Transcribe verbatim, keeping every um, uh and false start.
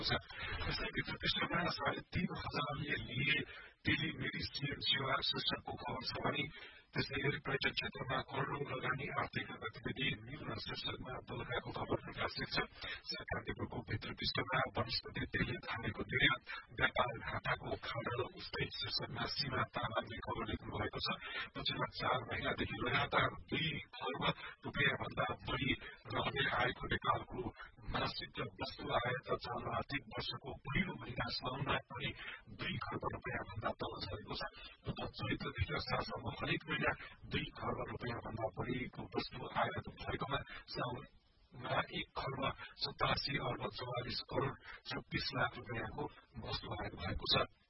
छ। त्यसै भित्र पृष्ठमा साढे तीन हजारले लिए टेलिमेडिसिन सेवा शीर्षकको खबर छ भने त्यसै गरी पर्यटन क्षेत्रमा करोडौं लगानी आर्थिक गतिविधि निम्न शीर्षकमा बेलुकाको खबर प्रकाशित छ। सरकारको भित्र पृष्ठमा वनस्पति तेलले थालेको निर्यात व्यापार घाटाको खबर उस्तै शीर्षकमा सीमा तामाङले खबर लेख्नु भएको छ। पछिल्ला चार महिनादेखि लगातार दुई खर्ब रुपियाँ भन्दा बढी रहँदै आएको नेपालको मासिक वस्तु आयात चालु आर्थिक वर्षको पहिलो महिनासम्ममा पनि दुई खर्ब रुपियाँ भन्दा तल झरेको छ। चैत्रदेखि असारसम्म हरेक महिना दुई खर्ब रुपियाँ भन्दा बढीको वस्तु आयात भएकोमा साउनमा एक खर्ब सतासी अर्ब चौवालिस करोड़ छत्तीस लाख रुपियाँको वस्तु आयात भएको छ।